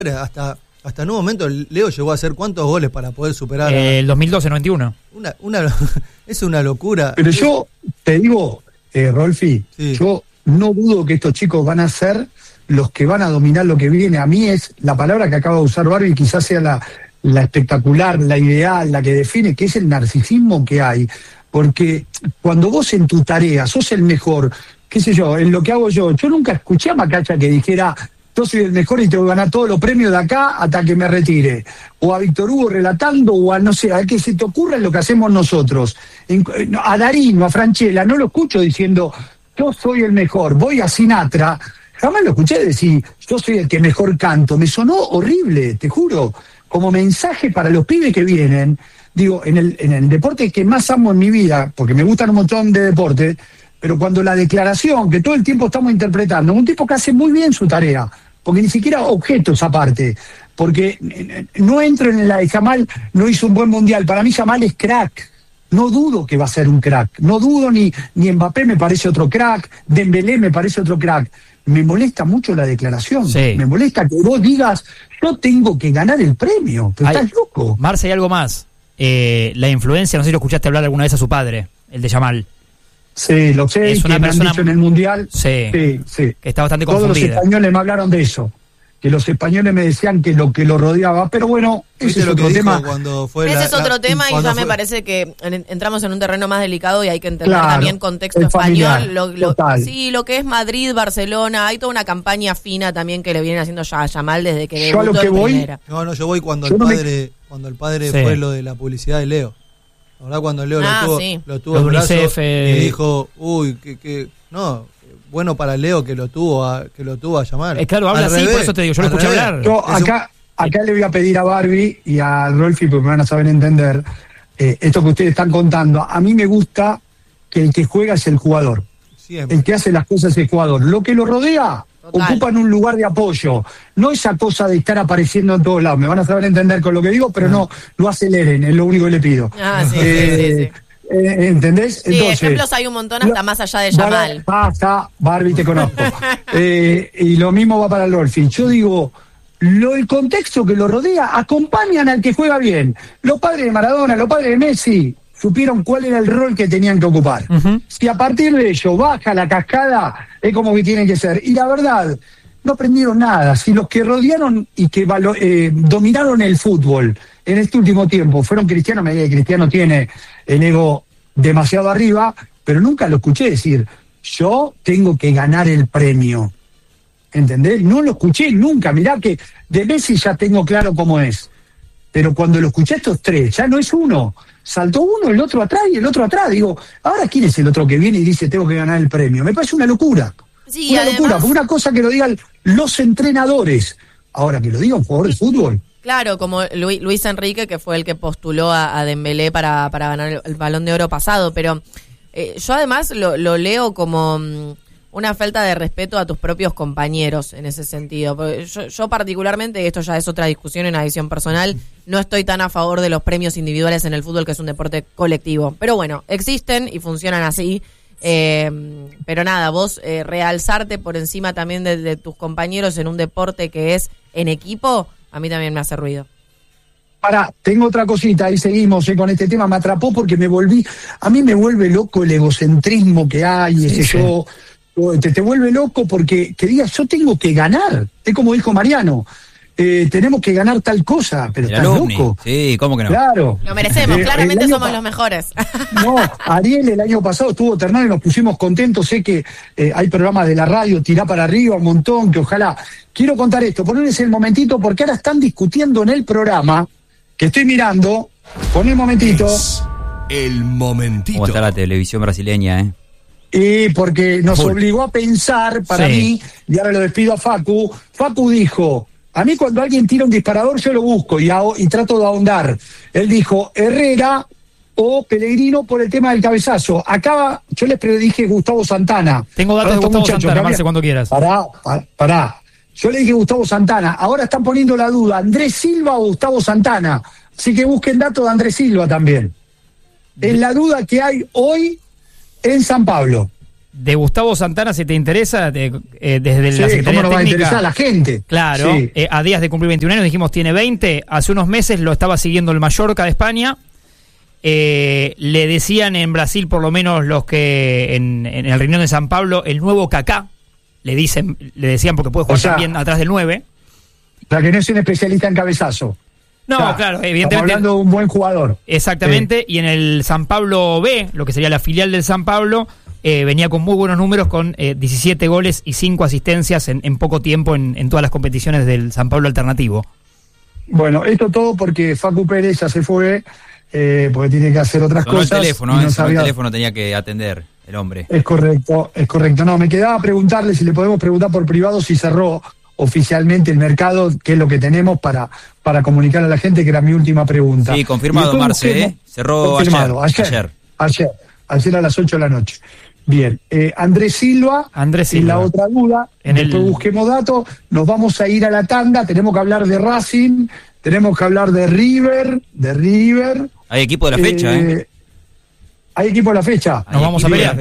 Hasta en un momento Leo llegó a hacer ¿cuántos goles para poder superar? El 2012-91. Es una locura. Pero yo te digo, Rolfi, sí. Yo no dudo que estos chicos van a ser los que van a dominar lo que viene. A mí es la palabra que acaba de usar Barbie, quizás sea la espectacular, la ideal, la que define, que es el narcisismo que hay. Porque cuando vos en tu tarea sos el mejor, qué sé yo, en lo que hago yo nunca escuché a Macacha que dijera: yo soy el mejor y tengo que ganar todos los premios de acá hasta que me retire. O a Víctor Hugo relatando, o a no sé, a que se te ocurra lo que hacemos nosotros. A Darín o a Franchella no lo escucho diciendo: yo soy el mejor. Voy a Sinatra, jamás lo escuché decir: yo soy el que mejor canto. Me sonó horrible, te juro, como mensaje para los pibes que vienen. Digo, en el deporte que más amo en mi vida, porque me gustan un montón de deportes, pero cuando la declaración, que todo el tiempo estamos interpretando, un tipo que hace muy bien su tarea, porque ni siquiera objetos aparte, porque no entro en la de Yamal, no hizo un buen mundial. Para mí Yamal es crack, no dudo que va a ser un crack, no dudo ni Mbappé me parece otro crack, Dembélé me parece otro crack. Me molesta mucho la declaración, sí. Me molesta que vos digas: yo tengo que ganar el premio, pero estás loco. Marce, hay algo más, la influencia, no sé si lo escuchaste hablar alguna vez a su padre, el de Yamal. Sí, lo sé, es una que persona, me han dicho en el Mundial. Sí, que está bastante confundida. Todos los españoles me hablaron de eso, que los españoles me decían que lo rodeaba, pero bueno, ese es otro tema. Ese es otro tema y ya me parece que entramos en un terreno más delicado y hay que entender también contexto español. Lo que es Madrid, Barcelona, hay toda una campaña fina también que le vienen haciendo ya a Yamal desde que debutó. Yo a lo que voy. Yo voy cuando el padre fue lo de la publicidad de Leo. La verdad, cuando Leo lo tuvo en brazo y dijo, no, bueno para Leo que lo tuvo a llamar. Claro, habla así, por eso te digo, yo lo escuché hablar. Yo acá le voy a pedir a Barbie y a Rolfi, porque me van a saber entender, esto que ustedes están contando. A mí me gusta que el que juega es el jugador. Siempre. El que hace las cosas es el jugador. Lo que lo rodea, ocupan un lugar de apoyo. No esa cosa de estar apareciendo en todos lados. Me van a saber entender con lo que digo, pero no lo aceleren, es lo único que le pido. Sí. ¿Entendés? Sí, entonces, ejemplos hay un montón hasta más allá de Yamal. Barbie, te conozco. Y lo mismo va para el Rolfi. Yo digo, el contexto que lo rodea acompañan al que juega bien. Los padres de Maradona, los padres de Messi supieron cuál era el rol que tenían que ocupar. Uh-huh. Si a partir de ello baja la cascada, es como que tienen que ser. Y la verdad, no aprendieron nada. Si los que rodearon y que dominaron el fútbol en este último tiempo fueron Cristiano, me diga que Cristiano tiene el ego demasiado arriba, pero nunca lo escuché decir: yo tengo que ganar el premio. ¿Entendés? No lo escuché nunca. Mirá que de Messi ya tengo claro cómo es. Pero cuando lo escuché a estos tres, ya no es uno. Saltó uno, el otro atrás y el otro atrás. Digo, ¿ahora quién es el otro que viene y dice tengo que ganar el premio? Me parece una locura. Sí, una además, locura, porque una cosa que lo digan los entrenadores, ahora que lo diga un jugador de fútbol. Claro, como Luis Enrique, que fue el que postuló a Dembélé para ganar el Balón de Oro pasado, pero yo además lo leo como una falta de respeto a tus propios compañeros en ese sentido. Porque yo particularmente, esto ya es otra discusión, una visión personal, no estoy tan a favor de los premios individuales en el fútbol, que es un deporte colectivo. Pero bueno, existen y funcionan así. Pero nada, vos realzarte por encima también de tus compañeros en un deporte que es en equipo, a mí también me hace ruido. Tengo otra cosita, ahí seguimos con este tema, me atrapó porque a mí me vuelve loco el egocentrismo que hay, yo, te vuelve loco porque que digas yo tengo que ganar, es como dijo Mariano, tenemos que ganar tal cosa, pero estás loco. Sí, ¿cómo que no? Claro. Lo merecemos, claramente somos los mejores. No, Ariel el año pasado estuvo terminado y nos pusimos contentos, sé que hay programas de la radio, tirá para arriba un montón, que ojalá, quiero contar esto, ponerles el momentito, porque ahora están discutiendo en el programa, que estoy mirando, pon el momentito. El momentito. ¿Cómo está la televisión brasileña, porque nos obligó a pensar, para mí, y ahora lo despido a Facu dijo: a mí cuando alguien tira un disparador yo lo busco y trato de ahondar. Él dijo Herrera o Pellegrino por el tema del cabezazo. Acá yo les predije Gustavo Santana. Tengo datos de Gustavo Santana, Marce, cuando quieras. Pará. Yo le dije Gustavo Santana. Ahora están poniendo la duda, ¿Andrés Silva o Gustavo Santana? Así que busquen datos de Andrés Silva también. Es la duda que hay hoy en San Pablo. De Gustavo Santana, si te interesa, desde la Secretaría ¿cómo no va a Técnica, interesar a la gente? Claro, Sí. A días de cumplir 21 años, dijimos tiene 20. Hace unos meses lo estaba siguiendo el Mallorca de España. Le decían en Brasil, por lo menos los que en el riñón de San Pablo, el nuevo Kaká. Le decían porque puede jugar también atrás del 9. O sea, que no es un especialista en cabezazo. No, claro, evidentemente. Estamos hablando de un buen jugador. Exactamente, y en el San Pablo B, lo que sería la filial del San Pablo, venía con muy buenos números, con 17 goles y 5 asistencias en poco tiempo en todas las competiciones del San Pablo alternativo. Bueno, esto todo porque Facu Pérez ya se fue, porque tiene que hacer otras cosas. El teléfono tenía que atender el hombre. Es correcto. No, me quedaba preguntarle si le podemos preguntar por privado si cerró oficialmente el mercado, que es lo que tenemos para comunicar a la gente, que era mi última pregunta. Sí, confirmado, Marce, cerró ayer a las 8 de la noche. Bien, Andrés Silva. Es la otra duda. Después busquemos datos, nos vamos a ir a la tanda, tenemos que hablar de Racing, tenemos que hablar de River. Hay equipo de la fecha, Hay equipo de la fecha. Nos vamos a pelear.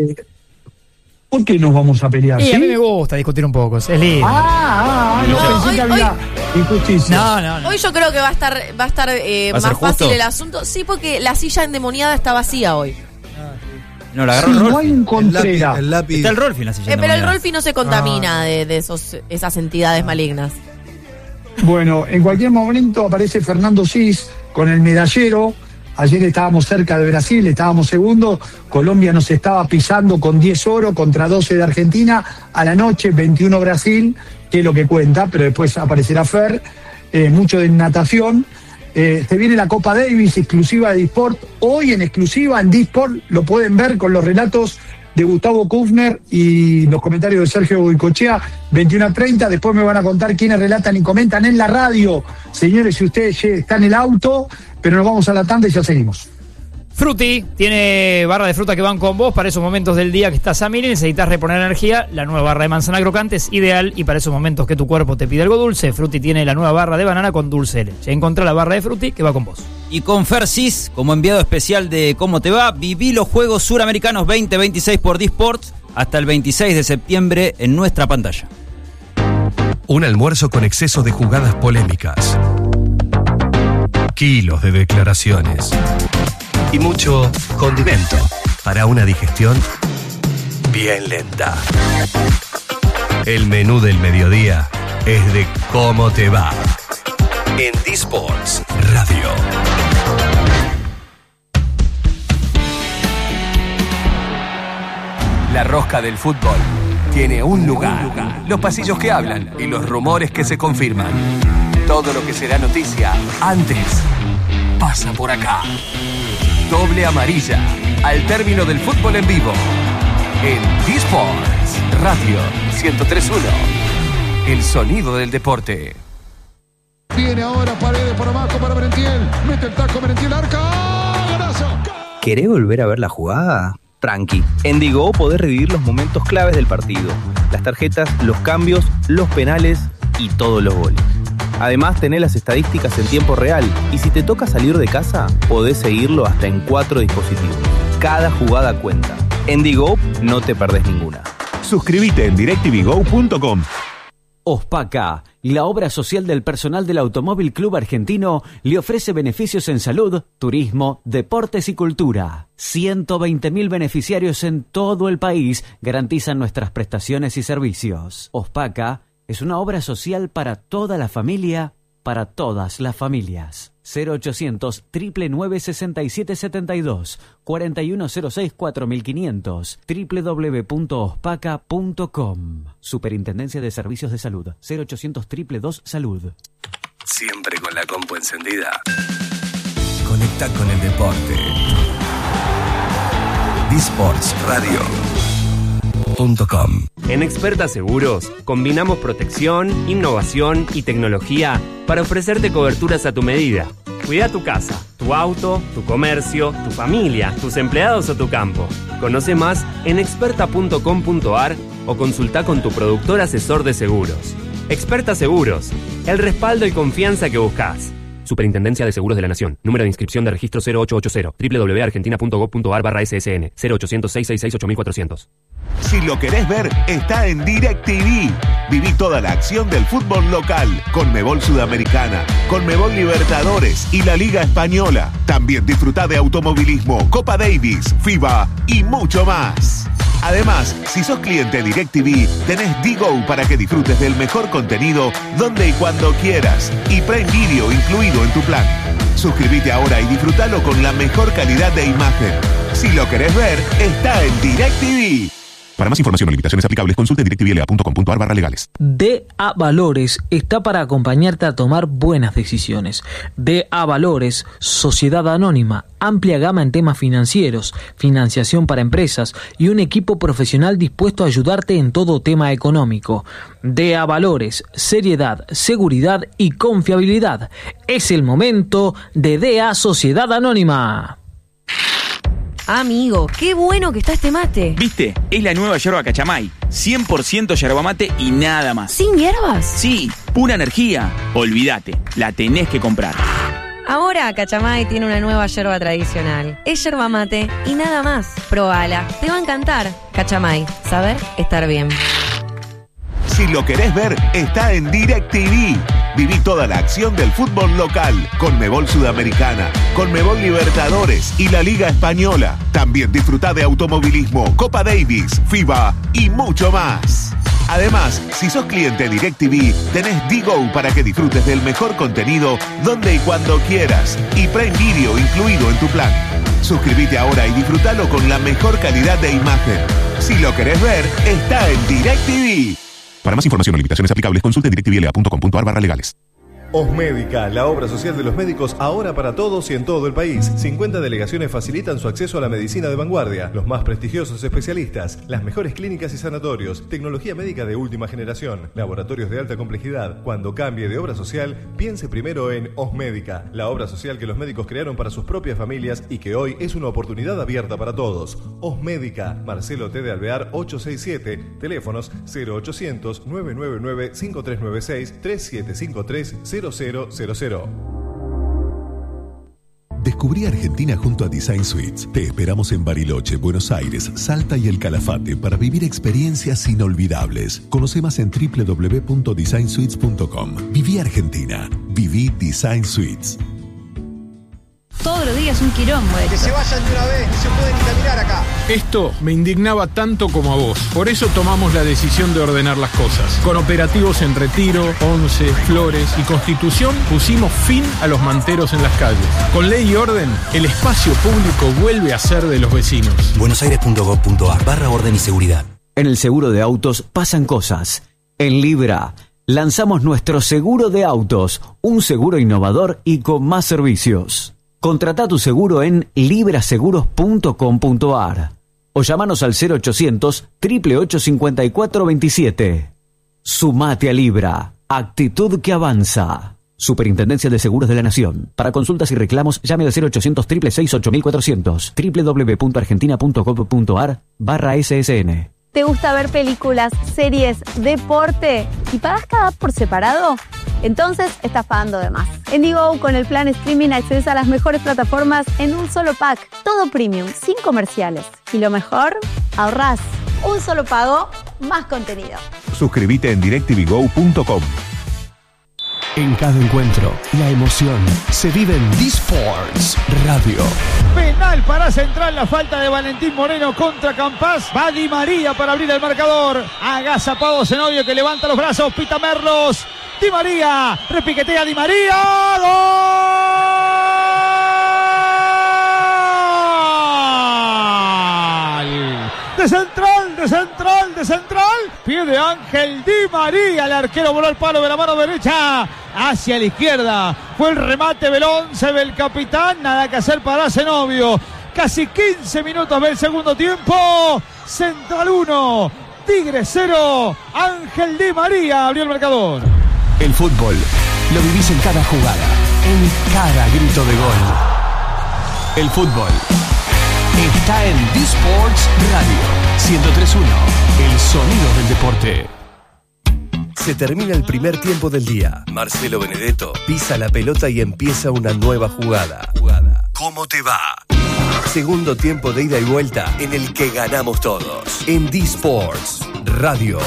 ¿Por qué nos vamos a pelear? A mí me gusta discutir un poco, es lindo. Pensé que había injusticia. No. Hoy yo creo que va a estar más fácil el asunto. Sí, porque la silla endemoniada está vacía hoy. No, la agarró el Rolfi. No hay un Contreras. El lápiz. Está el Rolfi en la silla pero el Rolfi no se contamina de esas entidades malignas. Bueno, en cualquier momento aparece Fernando Cis con el medallero. Ayer estábamos cerca de Brasil, estábamos segundos. Colombia nos estaba pisando con 10 oro contra 12 de Argentina. A la noche, 21 Brasil, que es lo que cuenta, pero después aparecerá Fer. Mucho de natación. Se viene la Copa Davis, exclusiva de Disport. Hoy en exclusiva en Disport lo pueden ver con los relatos de Gustavo Kufner y los comentarios de Sergio Goicoechea, 21:30. Después me van a contar quiénes relatan y comentan en la radio. Señores, si ustedes están en el auto, pero nos vamos a la tanda y ya seguimos. Frutti tiene barra de fruta que van con vos para esos momentos del día que estás a mil y necesitas reponer energía. La nueva barra de manzana crocante es ideal y para esos momentos que tu cuerpo te pide algo dulce, Frutti tiene la nueva barra de banana con dulce de leche. Encontrá la barra de Frutti que va con vos. Y con Fer Cis, como enviado especial de ¿Cómo te va? Viví los Juegos Suramericanos 2026 por Disport hasta el 26 de septiembre en nuestra pantalla. Un almuerzo con exceso de jugadas polémicas, kilos de declaraciones y mucho condimento para una digestión bien lenta. El menú del mediodía es de ¿Cómo te va? En Disports Radio. La rosca del fútbol tiene un lugar. Los pasillos que hablan y los rumores que se confirman. Todo lo que será noticia antes pasa por acá. Doble amarilla al término del fútbol en vivo. En Disports Radio 103.1. El sonido del deporte. Viene ahora Paredes por abajo para Merentiel. Mete el taco Merentiel, arca. ¡Golazo! ¿Querés volver a ver la jugada? Tranqui. En Digo podés revivir los momentos claves del partido. Las tarjetas, los cambios, los penales y todos los goles. Además, tenés las estadísticas en tiempo real y si te toca salir de casa, podés seguirlo hasta en 4 dispositivos. Cada jugada cuenta. En Digo no te perdés ninguna. Suscríbete en directvgo.com. Ospaca, la obra social del personal del Automóvil Club Argentino, le ofrece beneficios en salud, turismo, deportes y cultura. 120.000 beneficiarios en todo el país garantizan nuestras prestaciones y servicios. Ospaca es una obra social para toda la familia, para todas las familias. 0800 999 6772 4106 4500 www.ospaca.com. Superintendencia de Servicios de Salud. 0800 222 Salud. Siempre con la compu encendida. Conecta con el deporte. Disportsradio.com. En Experta Seguros combinamos protección, innovación y tecnología para ofrecerte coberturas a tu medida. Cuida tu casa, tu auto, tu comercio, tu familia, tus empleados o tu campo. Conoce más en experta.com.ar o consulta con tu productor asesor de seguros. Experta Seguros, el respaldo y confianza que buscas. Superintendencia de Seguros de la Nación. Número de inscripción de registro 0880. www.argentina.gov.ar/SSN. 0800-666-8400. Si lo querés ver, está en DirecTV. Viví toda la acción del fútbol local, Conmebol Sudamericana, Conmebol Libertadores y la Liga Española. También disfrutá de automovilismo, Copa Davis, FIBA y mucho más. Además, si sos cliente DirecTV, tenés D-Go para que disfrutes del mejor contenido donde y cuando quieras. Y Prime Video incluido en tu plan. Suscríbete ahora y disfrutalo con la mejor calidad de imagen. Si lo querés ver, está en DirecTV. Para más información o limitaciones aplicables, consulte directvla.com.ar/legales. DA Valores está para acompañarte a tomar buenas decisiones. DA Valores, Sociedad Anónima, amplia gama en temas financieros, financiación para empresas y un equipo profesional dispuesto a ayudarte en todo tema económico. DA Valores, seriedad, seguridad y confiabilidad. Es el momento de DA Sociedad Anónima. Amigo, qué bueno que está este mate. ¿Viste? Es la nueva yerba Cachamay. 100% yerba mate y nada más. ¿Sin hierbas? Sí, pura energía. Olvídate, la tenés que comprar. Ahora Cachamay tiene una nueva yerba tradicional. Es yerba mate y nada más. Probala, te va a encantar. Cachamay, saber estar bien. Si lo querés ver, está en DirecTV. Viví toda la acción del fútbol local, Conmebol Sudamericana, Conmebol Libertadores y la Liga Española. También disfrutá de automovilismo, Copa Davis, FIBA y mucho más. Además, si sos cliente DirecTV, tenés D-Go para que disfrutes del mejor contenido donde y cuando quieras. Y Prime Video incluido en tu plan. Suscríbete ahora y disfrutalo con la mejor calidad de imagen. Si lo querés ver, está en DirecTV. Para más información o limitaciones aplicables, consulte directvla.com.ar/legales. Osmédica, la obra social de los médicos ahora para todos y en todo el país. 50 delegaciones facilitan su acceso a la medicina de vanguardia, los más prestigiosos especialistas, las mejores clínicas y sanatorios, tecnología médica de última generación, laboratorios de alta complejidad. Cuando cambie de obra social, piense primero en Osmédica, la obra social que los médicos crearon para sus propias familias y que hoy es una oportunidad abierta para todos. Osmédica, Marcelo T. de Alvear 867, teléfonos 0800 999 5396 3753 0000. Descubrí Argentina junto a Design Suites. Te esperamos en Bariloche, Buenos Aires, Salta y El Calafate para vivir experiencias inolvidables. Conoce más en www.designsuites.com. Viví Argentina. Viví Design Suites. Todos los días un quilombo. Que se vayan de una vez, no se puede ni caminar acá. Esto me indignaba tanto como a vos. Por eso tomamos la decisión de ordenar las cosas. Con operativos en Retiro, Once, Flores y Constitución pusimos fin a los manteros en las calles. Con ley y orden, el espacio público vuelve a ser de los vecinos. buenosaires.gov.ar/orden y seguridad. En el seguro de autos pasan cosas. En Libra lanzamos nuestro seguro de autos, un seguro innovador y con más servicios. Contrata tu seguro en libraseguros.com.ar o llámanos al 0800 888 5427. Sumate a Libra, actitud que avanza. Superintendencia de Seguros de la Nación. Para consultas y reclamos, llame al 0800 666 8400. www.argentina.gov.ar/SSN. ¿Te gusta ver películas, series, deporte y pagas cada por separado? Entonces estás pagando de más. En Digo, con el plan streaming accedes a las mejores plataformas en un solo pack. Todo premium, sin comerciales. Y lo mejor, ahorrás. Un solo pago, más contenido. Suscríbete en directvgo.com. En cada encuentro, la emoción se vive en D-Sports Radio. Penal para Central, la falta de Valentín Moreno contra Campas. Va Di María para abrir el marcador. Agazapado Zenobio que levanta los brazos, pita Merlos. Di María, repiquetea Di María. ¡Gol! De central. Pie de Ángel Di María. El arquero voló al palo de la mano derecha hacia la izquierda. Fue el remate del 11 del capitán. Nada que hacer para Zenobio. Casi 15 minutos del segundo tiempo. Central 1, Tigre 0. Ángel Di María abrió el marcador. El fútbol lo vivís en cada jugada, en cada grito de gol. El fútbol está en D-Sports Radio 103.1, el sonido del deporte. Se termina el primer tiempo del día. Marcelo Benedetto pisa la pelota y empieza una nueva jugada. ¿Cómo te va? Segundo tiempo de ida y vuelta en el que ganamos todos. En D-Sports Radio.